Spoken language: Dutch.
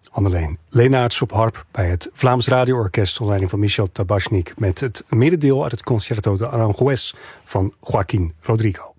Anneleen Leenaerts op harp bij het Vlaams Radioorkest onder leiding van Michel Tabachnik met het middendeel uit het Concerto de Aranjuez van Joaquín Rodrigo.